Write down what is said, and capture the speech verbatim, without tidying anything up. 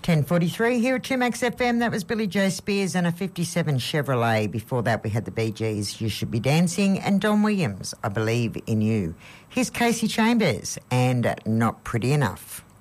ten forty-three here at two Max F M. That was Billy Joe Spears and a fifty-seven Chevrolet. Before that, we had the Bee Gees, You Should Be Dancing, and Don Williams, I Believe in You. Here's Casey Chambers and Not Pretty Enough.